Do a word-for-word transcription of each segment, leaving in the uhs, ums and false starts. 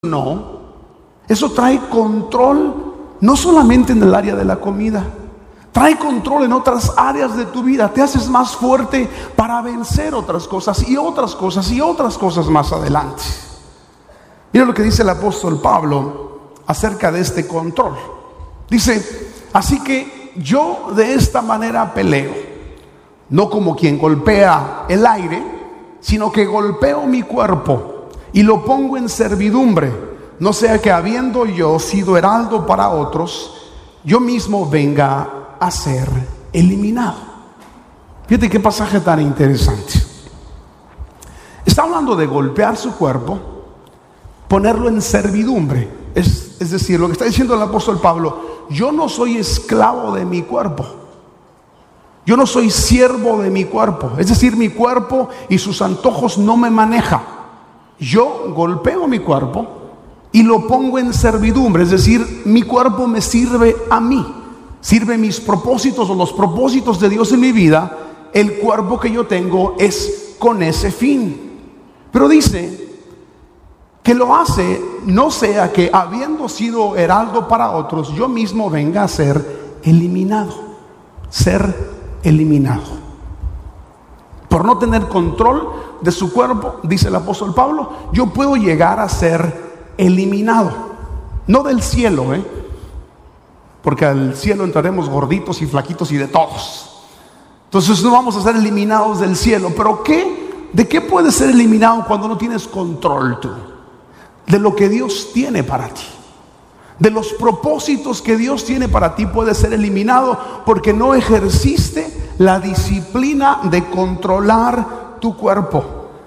no, eso trae control no solamente en el área de la comida, trae control en otras áreas de tu vida. Te haces más fuerte para vencer otras cosas y otras cosas y otras cosas más adelante. Mira lo que dice el apóstol Pablo acerca de este control. Dice: así que yo de esta manera peleo, no como quien golpea el aire, sino que golpeo mi cuerpo y lo pongo en servidumbre, no sea que habiendo yo sido heraldo para otros, yo mismo venga a ser eliminado. Fíjate qué pasaje tan interesante. Está hablando de golpear su cuerpo, ponerlo en servidumbre. Es, es decir, lo que está diciendo el apóstol Pablo: yo no soy esclavo de mi cuerpo, yo no soy siervo de mi cuerpo. Es decir, mi cuerpo y sus antojos no me maneja. Yo golpeo mi cuerpo y lo pongo en servidumbre. Es decir, mi cuerpo me sirve a mí, sirve mis propósitos o los propósitos de Dios en mi vida. El cuerpo que yo tengo es con ese fin. Pero dice que lo hace no sea que habiendo sido heraldo para otros, yo mismo venga a ser eliminado. Ser eliminado. Por no tener control de su cuerpo, dice el apóstol Pablo, yo puedo llegar a ser eliminado. No del cielo, ¿eh? porque al cielo entraremos gorditos y flaquitos y de todos. Entonces no vamos a ser eliminados del cielo. Pero ¿qué? ¿De qué puedes ser eliminado cuando no tienes control tú? De lo que Dios tiene para ti, de los propósitos que Dios tiene para ti. Puedes ser eliminado porque no ejerciste la disciplina de controlar tu cuerpo.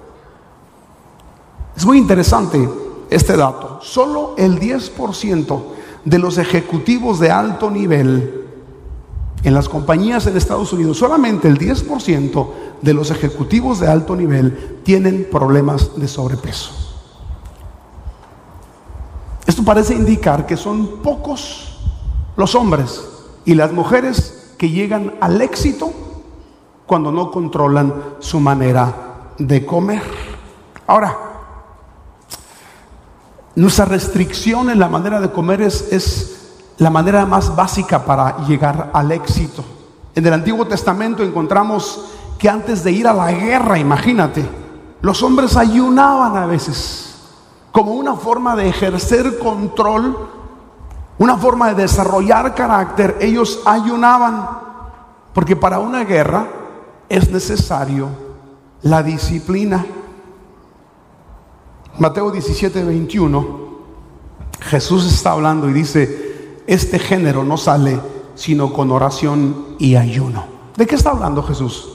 Es muy interesante este dato. Solo el diez por ciento de los ejecutivos de alto nivel en las compañías en Estados Unidos, solamente el diez por ciento de los ejecutivos de alto nivel tienen problemas de sobrepeso. Esto parece indicar que son pocos los hombres y las mujeres que llegan al éxito cuando no controlan su manera de comer. Ahora, nuestra restricción en la manera de comer es, es la manera más básica para llegar al éxito. En el Antiguo Testamento encontramos que antes de ir a la guerra, imagínate, los hombres ayunaban a veces, como una forma de ejercer control, una forma de desarrollar carácter. Ellos ayunaban, porque para una guerra es necesario la disciplina. Mateo diecisiete veintiuno, Jesús está hablando y dice: este género no sale sino con oración y ayuno. ¿De qué está hablando Jesús?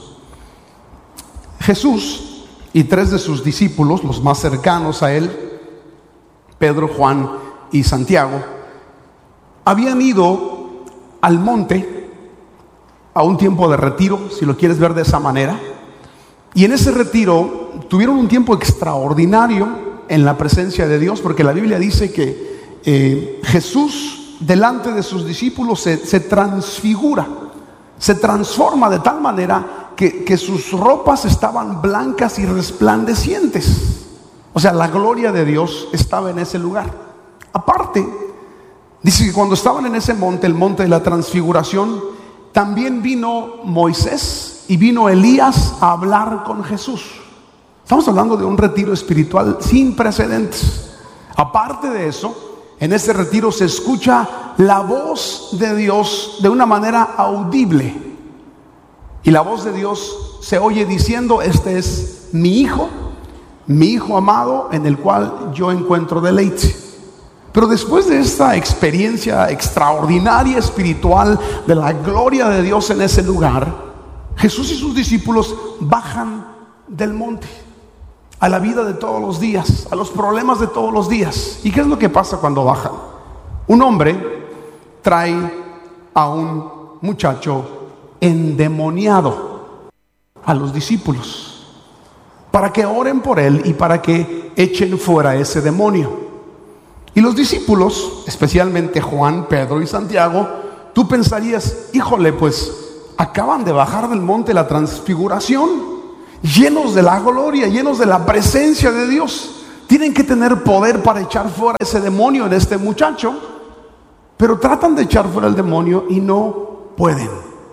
Jesús y tres de sus discípulos, los más cercanos a él, Pedro, Juan y Santiago, habían ido al monte a un tiempo de retiro, si lo quieres ver de esa manera. Y en ese retiro tuvieron un tiempo extraordinario en la presencia de Dios, porque la Biblia dice que eh, Jesús delante de sus discípulos se, se transfigura, se transforma de tal manera que, que sus ropas estaban blancas y resplandecientes. O sea, la gloria de Dios estaba en ese lugar. Aparte, dice que cuando estaban en ese monte, el monte de la transfiguración, también vino Moisés y vino Elías a hablar con Jesús. Estamos hablando de un retiro espiritual sin precedentes. Aparte de eso, en ese retiro se escucha la voz de Dios de una manera audible. Y la voz de Dios se oye diciendo: este es mi hijo, mi hijo amado, en el cual yo encuentro deleite. Pero después de esta experiencia extraordinaria espiritual de la gloria de Dios en ese lugar, Jesús y sus discípulos bajan del monte a la vida de todos los días, a los problemas de todos los días. ¿Y qué es lo que pasa cuando bajan? Un hombre trae a un muchacho endemoniado a los discípulos para que oren por él y para que echen fuera ese demonio. Y los discípulos, especialmente Juan, Pedro y Santiago, tú pensarías: híjole, pues acaban de bajar del monte la transfiguración, llenos de la gloria, llenos de la presencia de Dios. Tienen que tener poder para echar fuera ese demonio en este muchacho, pero tratan de echar fuera el demonio y no pueden.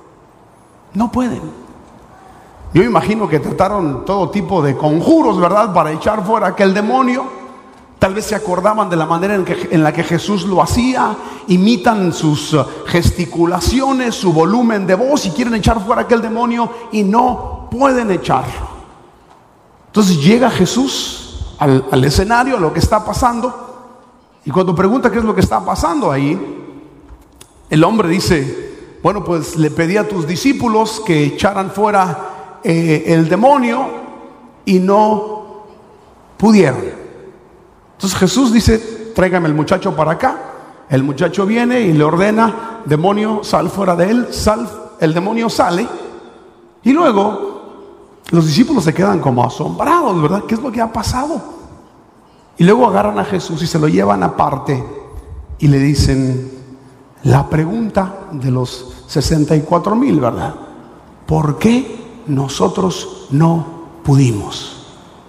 No pueden. Yo imagino que trataron todo tipo de conjuros, ¿verdad?, para echar fuera aquel demonio. Tal vez se acordaban de la manera en, que, en la que Jesús lo hacía, imitan sus gesticulaciones, su volumen de voz y quieren echar fuera aquel demonio y no pueden echarlo. Entonces llega Jesús al, al escenario, a lo que está pasando, y cuando pregunta qué es lo que está pasando ahí, el hombre dice: bueno, pues le pedí a tus discípulos que echaran fuera eh, el demonio y no pudieron. Entonces Jesús dice: tráigame el muchacho para acá. El muchacho viene y le ordena: demonio, sal fuera de él. Sal, el demonio sale. Y luego los discípulos se quedan como asombrados, ¿verdad? ¿Qué es lo que ha pasado? Y luego agarran a Jesús y se lo llevan aparte y le dicen la pregunta de los sesenta y cuatro mil, ¿verdad? ¿Por qué nosotros no pudimos?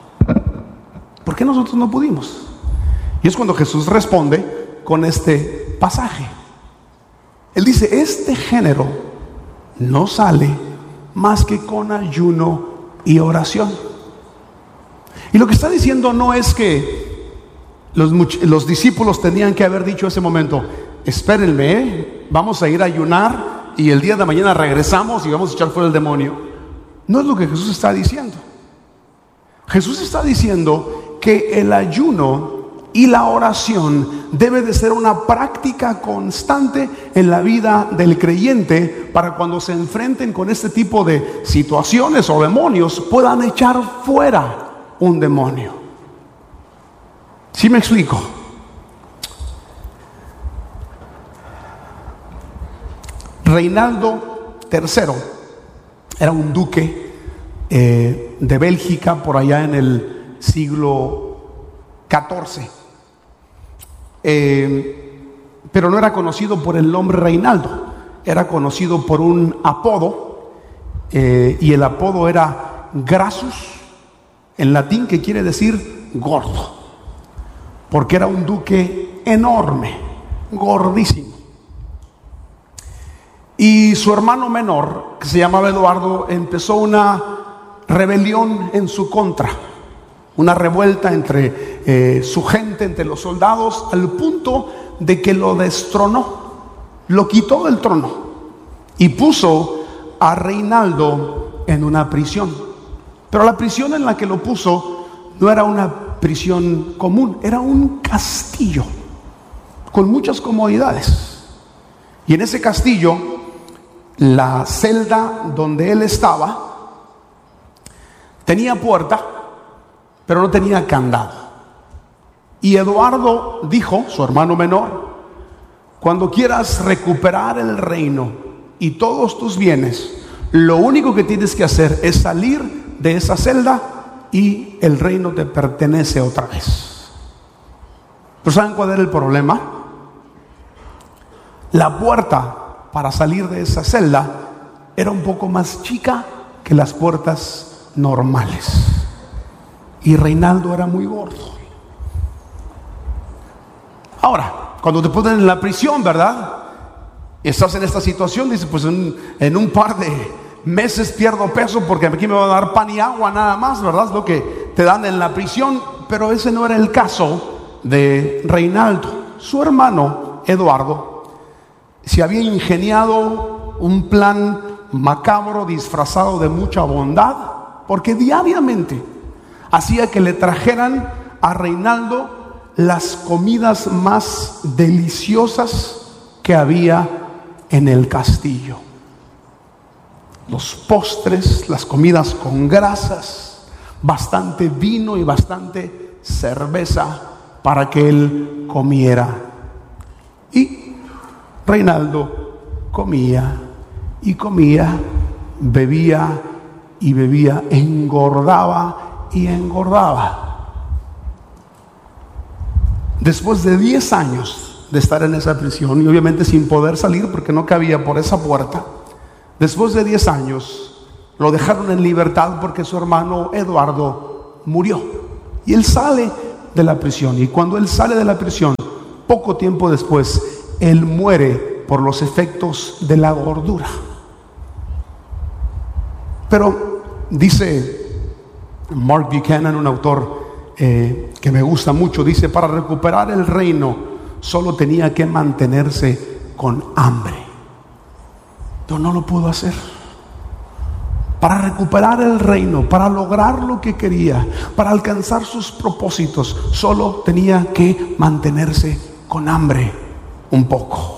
¿Por qué nosotros no pudimos? Y es cuando Jesús responde con este pasaje. Él dice: este género no sale más que con ayuno y oración. Y lo que está diciendo no es que los, los discípulos tenían que haber dicho en ese momento: espérenme, ¿eh? vamos a ir a ayunar y el día de mañana regresamos y vamos a echar fuera el demonio. No es lo que Jesús está diciendo. Jesús está diciendo que el ayuno y la oración debe de ser una práctica constante en la vida del creyente, para cuando se enfrenten con este tipo de situaciones o demonios puedan echar fuera un demonio. ¿Sí me explico? Reinaldo tercero era un duque eh, de Bélgica por allá en el siglo catorce. Eh, pero no era conocido por el nombre Reinaldo, era conocido por un apodo, eh, y el apodo era Grassus, en latín, que quiere decir gordo, porque era un duque enorme, gordísimo. Y su hermano menor, que se llamaba Eduardo, empezó una rebelión en su contra, una revuelta entre eh, su gente, entre los soldados, al punto de que lo destronó, lo quitó del trono y puso a Reinaldo en una prisión. Pero la prisión en la que lo puso no era una prisión común, era un castillo con muchas comodidades. Y en ese castillo, la celda donde él estaba tenía puerta, pero no tenía candado. Y Eduardo dijo, su hermano menor: cuando quieras recuperar el reino y todos tus bienes, lo único que tienes que hacer es salir de esa celda y el reino te pertenece otra vez. ¿Pero saben cuál era el problema? La puerta para salir de esa celda era un poco más chica que las puertas normales. Y Reinaldo era muy gordo. Ahora, cuando te ponen en la prisión, ¿verdad? Estás en esta situación, dices: pues en, en un par de meses pierdo peso, porque aquí me va a dar pan y agua nada más, ¿verdad? Es lo que te dan en la prisión. Pero ese no era el caso de Reinaldo. Su hermano Eduardo se había ingeniado un plan macabro disfrazado de mucha bondad, porque diariamente hacía que le trajeran a Reinaldo las comidas más deliciosas que había en el castillo. Los postres, las comidas con grasas, bastante vino y bastante cerveza para que él comiera. Y Reinaldo comía y comía, bebía y bebía, engordaba y engordaba. Después de diez años de estar en esa prisión, y obviamente sin poder salir porque no cabía por esa puerta, después de diez años lo dejaron en libertad porque su hermano Eduardo murió. Y él sale de la prisión. Y cuando él sale de la prisión, poco tiempo después, él muere por los efectos de la gordura. Pero dice Mark Buchanan, un autor eh, que me gusta mucho, dice: para recuperar el reino solo tenía que mantenerse con hambre. Pero no lo pudo hacer. Para recuperar el reino, para lograr lo que quería, para alcanzar sus propósitos, solo tenía que mantenerse con hambre un poco.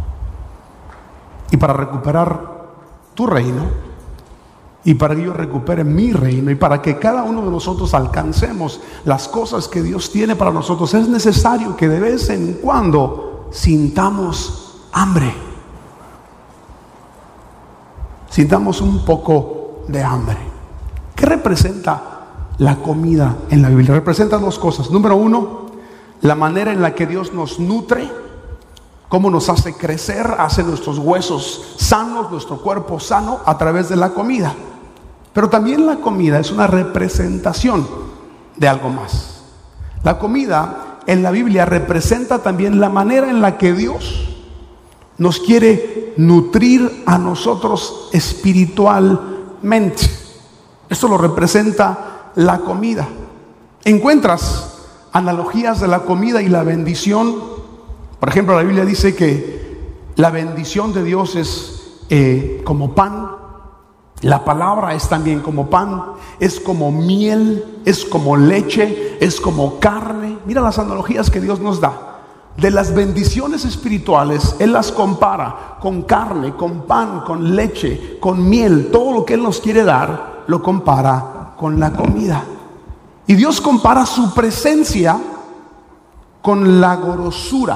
Y para recuperar tu reino, y para que yo recupere mi reino, y para que cada uno de nosotros alcancemos las cosas que Dios tiene para nosotros, es necesario que de vez en cuando sintamos hambre. Sintamos un poco de hambre. ¿Qué representa la comida en la Biblia? Representa dos cosas. Número uno, la manera en la que Dios nos nutre, cómo nos hace crecer, hace nuestros huesos sanos, nuestro cuerpo sano a través de la comida. Pero también la comida es una representación de algo más. La comida en la Biblia representa también la manera en la que Dios nos quiere nutrir a nosotros espiritualmente. Esto lo representa la comida. Encuentras analogías de la comida y la bendición. Por ejemplo, la Biblia dice que la bendición de Dios es eh, como pan. La palabra es también como pan, es como miel, es como leche, es como carne. Mira las analogías que Dios nos da. De las bendiciones espirituales, Él las compara con carne, con pan, con leche, con miel. Todo lo que Él nos quiere dar, lo compara con la comida. Y Dios compara su presencia con la grosura.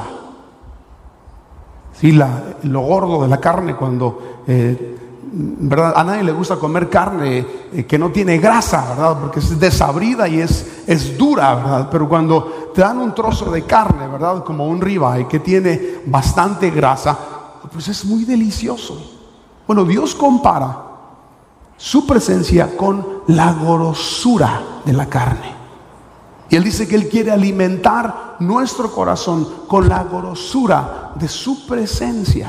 Sí, la, lo gordo de la carne, cuando eh, ¿verdad? A nadie le gusta comer carne eh, que no tiene grasa, ¿verdad? Porque es desabrida y es, es dura, ¿verdad? Pero cuando te dan un trozo de carne, ¿verdad? Como un ribeye que tiene bastante grasa, pues es muy delicioso. Bueno, Dios compara su presencia con la grosura de la carne. Y Él dice que Él quiere alimentar nuestro corazón con la grosura de su presencia.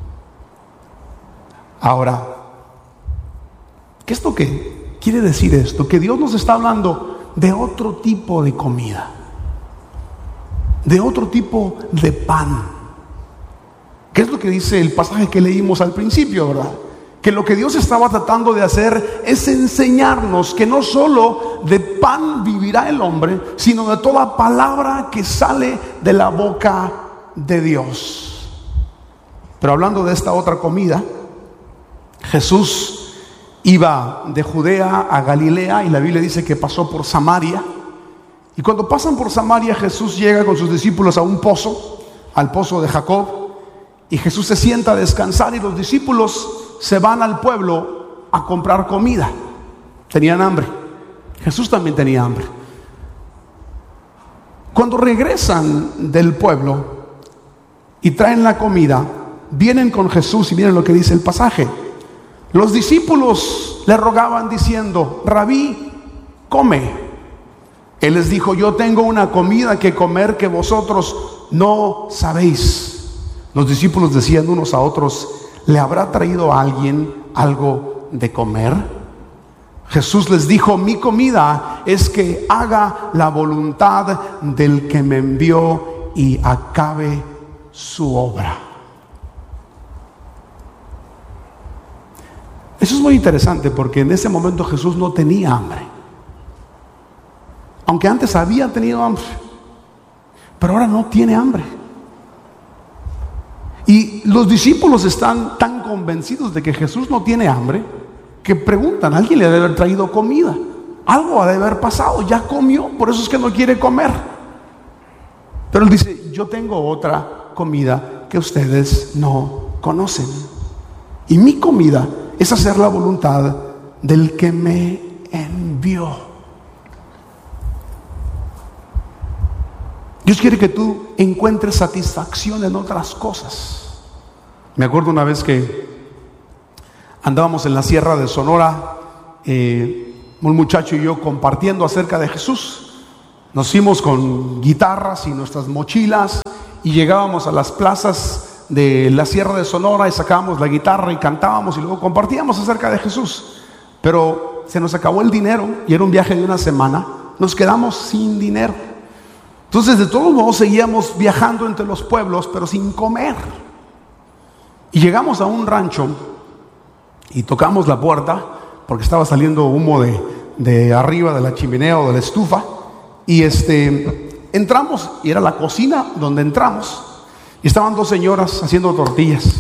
Ahora, ¿qué es lo que quiere decir esto? Que Dios nos está hablando de otro tipo de comida, de otro tipo de pan. ¿Qué es lo que dice el pasaje que leímos al principio, verdad? Que lo que Dios estaba tratando de hacer es enseñarnos que no solo de pan vivirá el hombre, sino de toda palabra que sale de la boca de Dios. Pero hablando de esta otra comida, Jesús iba de Judea a Galilea y la Biblia dice que pasó por Samaria. Y cuando pasan por Samaria, Jesús llega con sus discípulos a un pozo, al pozo de Jacob, y Jesús se sienta a descansar y los discípulos se van al pueblo a comprar comida. Tenían hambre. Jesús también tenía hambre. Cuando regresan del pueblo y traen la comida, vienen con Jesús y miren lo que dice el pasaje. Los discípulos le rogaban diciendo: Rabí, come. Él les dijo: yo tengo una comida que comer que vosotros no sabéis. Los discípulos decían unos a otros: ¿le habrá traído a alguien algo de comer? Jesús les dijo: mi comida es que haga la voluntad del que me envió y acabe su obra. Eso es muy interesante porque en ese momento Jesús no tenía hambre, aunque antes había tenido hambre, pero ahora no tiene hambre. Y los discípulos están tan convencidos de que Jesús no tiene hambre que preguntan: alguien le debe haber traído comida, algo ha de haber pasado, ya comió, por eso es que no quiere comer. Pero Él dice: yo tengo otra comida que ustedes no conocen, y mi comida es hacer la voluntad del que me envió. Dios quiere que tú encuentres satisfacción en otras cosas. Me acuerdo una vez que andábamos en la sierra de Sonora, eh, un muchacho y yo compartiendo acerca de Jesús. nos fuimos con guitarras y nuestras mochilas y llegábamos a las plazas de la Sierra de Sonora y sacábamos la guitarra y cantábamos y luego compartíamos acerca de Jesús. Pero se nos acabó el dinero y era un viaje de una semana. Nos quedamos sin dinero. Entonces, de todos modos, seguíamos viajando entre los pueblos, pero sin comer. Y llegamos a un rancho y tocamos la puerta porque estaba saliendo humo de, de arriba de la chimenea o de la estufa. Y este, entramos y era la cocina donde entramos. Y estaban dos señoras haciendo tortillas.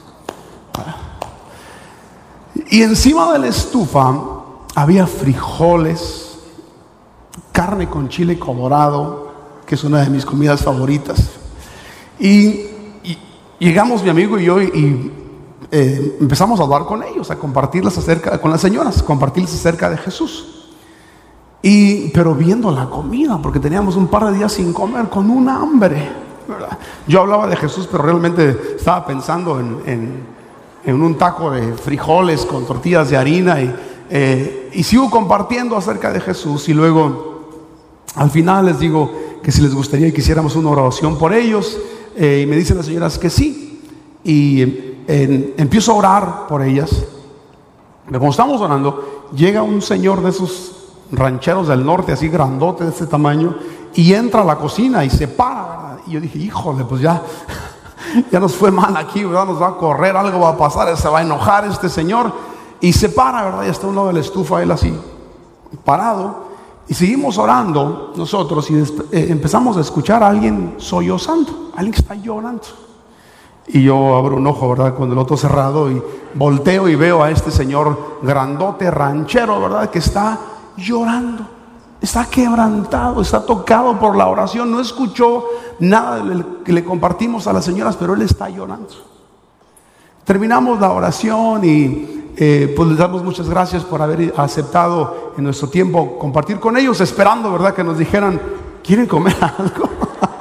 Y encima de la estufa había frijoles, carne con chile colorado, que es una de mis comidas favoritas. Y, y llegamos mi amigo y yo y, y eh, empezamos a hablar con ellos, a compartirles acerca, con las señoras, compartirles acerca de Jesús. Y, pero viendo la comida, porque teníamos un par de días sin comer, con un hambre, ¿verdad? Yo hablaba de Jesús, pero realmente estaba pensando en, en en un taco de frijoles con tortillas de harina y, eh, y sigo compartiendo acerca de Jesús. Y luego al final les digo que si les gustaría que hiciéramos una oración por ellos, eh, y me dicen las señoras que sí. Y eh, empiezo a orar por ellas. Pero cuando estamos orando, llega un señor de esos rancheros del norte, así grandote, de este tamaño, y entra a la cocina y se para, ¿verdad? Y yo dije, híjole, pues ya ya nos fue mal aquí, ¿verdad? Nos va a correr, algo va a pasar, se va a enojar este señor. Y se para, ¿verdad? Y está a un lado de la estufa, él así, parado. Y seguimos orando nosotros y desp- eh, empezamos a escuchar a alguien sollozando, alguien que está llorando. Y yo abro un ojo, ¿verdad? Con el otro cerrado y volteo y veo a este señor grandote, ranchero, ¿verdad? Que está llorando. Está quebrantado, está tocado por la oración. No escuchó nada de lo que le compartimos a las señoras, pero él está llorando. Terminamos la oración y eh, pues les damos muchas gracias por haber aceptado en nuestro tiempo compartir con ellos, esperando, ¿verdad?, que nos dijeran, ¿quieren comer algo?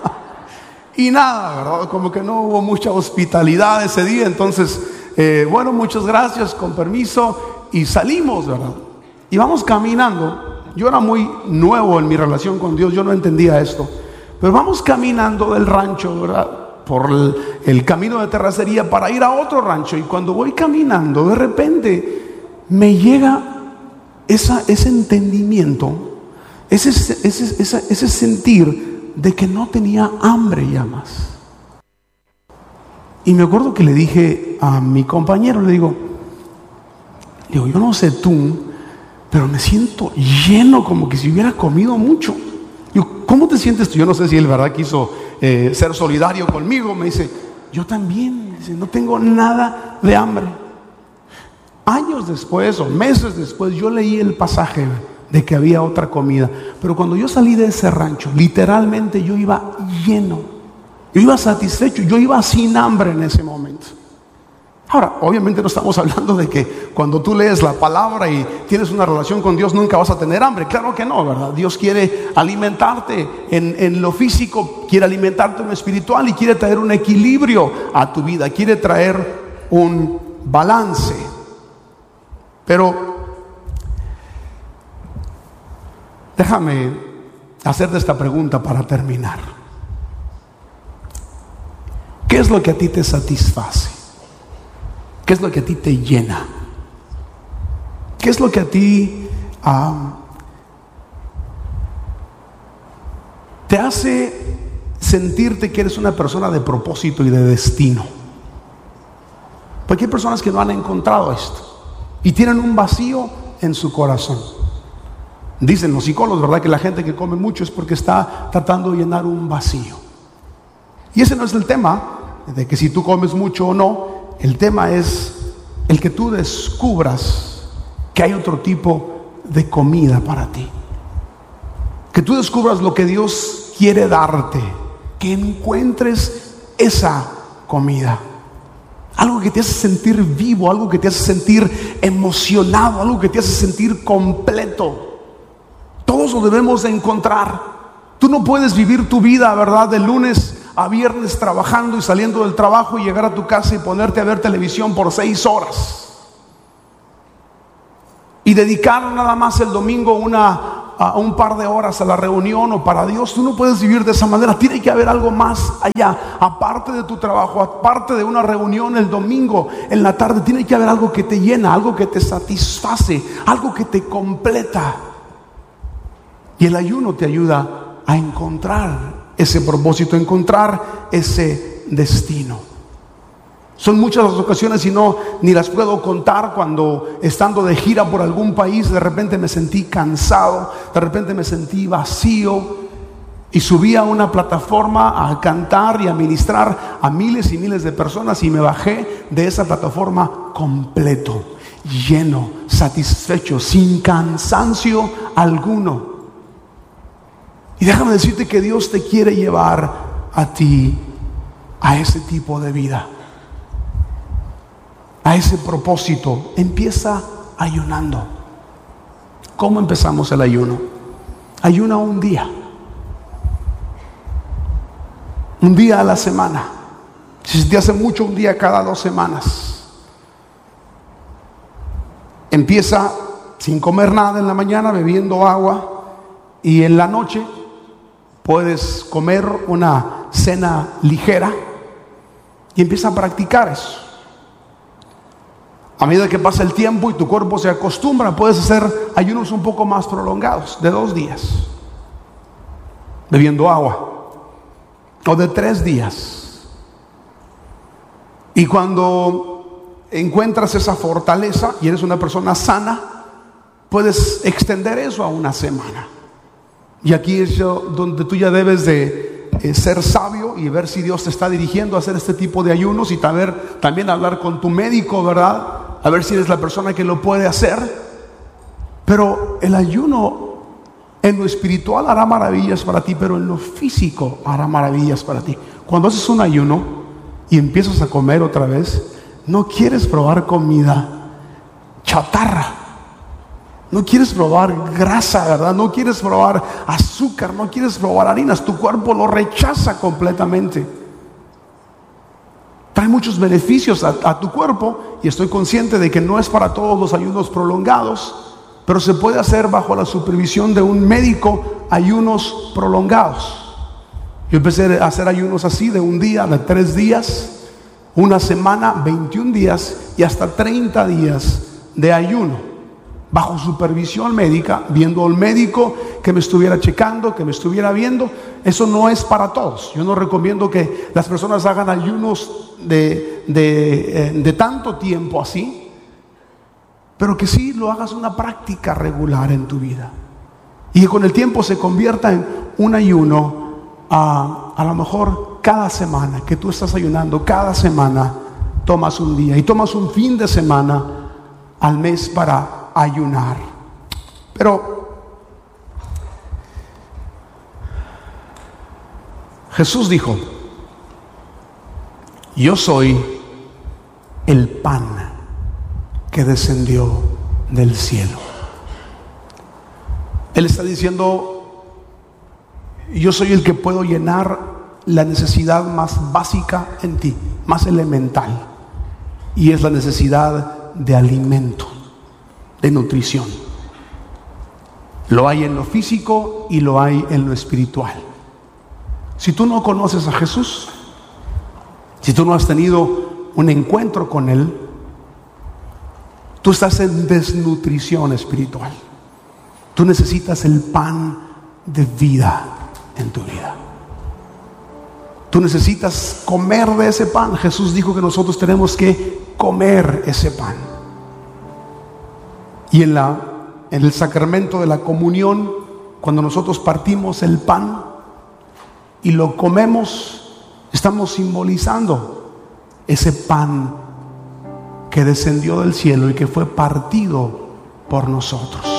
Y nada, ¿verdad? Como que no hubo mucha hospitalidad ese día. Entonces, eh, bueno, muchas gracias, con permiso, y salimos, ¿verdad? Y vamos caminando. Yo era muy nuevo en mi relación con Dios, yo no entendía esto. Pero vamos caminando del rancho, ¿verdad?, por el, el camino de terracería para ir a otro rancho. Y cuando voy caminando, de repente me llega esa, ese entendimiento, ese, ese, ese, ese sentir de que no tenía hambre ya más. Y me acuerdo que le dije a mi compañero, le digo, le digo, yo no sé tú, pero me siento lleno, como que si hubiera comido mucho. Digo, ¿cómo te sientes tú? Yo no sé si él, verdad, quiso eh, ser solidario conmigo. Me dice, yo también, dice, no tengo nada de hambre. Años después o meses después yo leí el pasaje de que había otra comida. Pero cuando yo salí de ese rancho, literalmente yo iba lleno, yo iba satisfecho, yo iba sin hambre en ese momento. Ahora, obviamente no estamos hablando de que cuando tú lees la palabra y tienes una relación con Dios nunca vas a tener hambre. Claro que no, ¿verdad? Dios quiere alimentarte en, en lo físico, quiere alimentarte en lo espiritual y quiere traer un equilibrio a tu vida, quiere traer un balance. Pero déjame hacerte esta pregunta para terminar. ¿Qué es lo que a ti te satisface? ¿Qué es lo que a ti te llena? ¿Qué es lo que a ti um, te hace sentirte que eres una persona de propósito y de destino? Porque hay personas que no han encontrado esto y tienen un vacío en su corazón. Dicen los psicólogos, ¿verdad?, que la gente que come mucho es porque está tratando de llenar un vacío. Y ese no es el tema de que si tú comes mucho o no. El tema es el que tú descubras que hay otro tipo de comida para ti. Que tú descubras lo que Dios quiere darte. Que encuentres esa comida. Algo que te hace sentir vivo, algo que te hace sentir emocionado, algo que te hace sentir completo. Todos lo debemos de encontrar. Tú no puedes vivir tu vida, ¿verdad?, de lunes a viernes trabajando y saliendo del trabajo y llegar a tu casa y ponerte a ver televisión por seis horas y dedicar nada más el domingo una a un par de horas a la reunión o para Dios. Tú no puedes vivir de esa manera. Tiene que haber algo más allá, aparte de tu trabajo, aparte de una reunión el domingo en la tarde. Tiene que haber algo que te llena, algo que te satisface, algo que te completa. Y el ayuno te ayuda a encontrar ese propósito, a encontrar ese destino. Son muchas las ocasiones y no ni las puedo contar, cuando estando de gira por algún país de repente me sentí cansado, de repente me sentí vacío y subí a una plataforma a cantar y a ministrar a miles y miles de personas, y me bajé de esa plataforma completo, lleno, satisfecho, sin cansancio alguno. Y déjame decirte que Dios te quiere llevar a ti a ese tipo de vida, a ese propósito. Empieza ayunando. ¿Cómo empezamos el ayuno? Ayuna un día, un día a la semana. Si te hace mucho, un día cada dos semanas. Empieza sin comer nada en la mañana, bebiendo agua, y en la noche puedes comer una cena ligera, y empieza a practicar eso. A medida que pasa el tiempo y tu cuerpo se acostumbra, puedes hacer ayunos un poco más prolongados, de dos días, bebiendo agua, o de tres días. Y cuando encuentras esa fortaleza y eres una persona sana, puedes extender eso a una semana. Y aquí es donde tú ya debes de eh, ser sabio y ver si Dios te está dirigiendo a hacer este tipo de ayunos, y también, también hablar con tu médico, ¿verdad? A ver si eres la persona que lo puede hacer. Pero el ayuno en lo espiritual hará maravillas para ti, pero en lo físico hará maravillas para ti. Cuando haces un ayuno y empiezas a comer otra vez, no quieres probar comida chatarra, no quieres probar grasa, ¿verdad? No quieres probar azúcar, no quieres probar harinas. Tu cuerpo lo rechaza completamente. Trae muchos beneficios a, a tu cuerpo, y estoy consciente de que no es para todos los ayunos prolongados, pero se puede hacer bajo la supervisión de un médico ayunos prolongados. Yo empecé a hacer ayunos así, de un día, de tres días, una semana, veintiún días y hasta treinta días de ayuno, bajo supervisión médica, viendo al médico que me estuviera checando, que me estuviera viendo. Eso no es para todos. Yo no recomiendo que las personas hagan ayunos de, de, de tanto tiempo así, pero que sí lo hagas una práctica regular en tu vida, y que con el tiempo se convierta en un ayuno, a, a lo mejor cada semana que tú estás ayunando, cada semana tomas un día y tomas un fin de semana al mes para ayunar. Pero Jesús dijo: yo soy el pan que descendió del cielo. Él está diciendo: yo soy el que puedo llenar la necesidad más básica en ti, más elemental, y es la necesidad de alimento, de nutrición. Lo hay en lo físico y lo hay en lo espiritual. Si tú no conoces a Jesús, si tú no has tenido un encuentro con Él, tú estás en desnutrición espiritual. Tú necesitas el pan de vida en tu vida. Tú necesitas comer de ese pan. Jesús dijo que nosotros tenemos que comer ese pan. Y en la, en el sacramento de la comunión, cuando nosotros partimos el pan y lo comemos, estamos simbolizando ese pan que descendió del cielo y que fue partido por nosotros.